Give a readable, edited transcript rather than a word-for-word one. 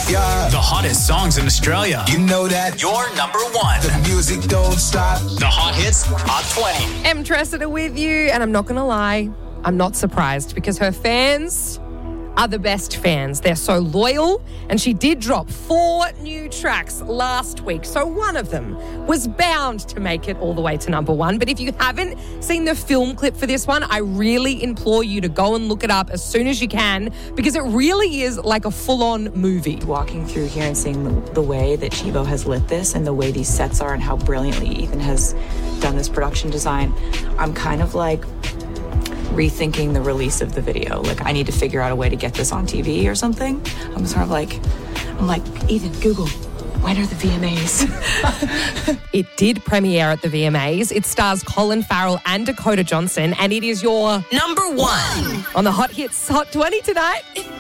Yeah. The hottest songs in Australia. You know that. Your number one. The music don't stop. The Hot Hits Hot 20. Em Tressida with you, and I'm not going to lie, I'm not surprised because her fans are the best fans. They're so loyal, and she did drop 4 new tracks last week, so one of them was bound to make it all the way to number 1. But if you haven't seen the film clip for this one, I really implore you to go and look it up as soon as you can, because it really is like a full-on movie. Walking through here and seeing the way that Chivo has lit this and the way these sets are and how brilliantly Ethan has done this production design, I'm kind of like rethinking the release of the video. Like, I need to figure out a way to get this on TV or something. I'm like, Ethan, Google, when are the VMAs? It did premiere at the VMAs. It stars Colin Farrell and Dakota Johnson, and it is your number 1 on the Hot Hits Hot 20 tonight.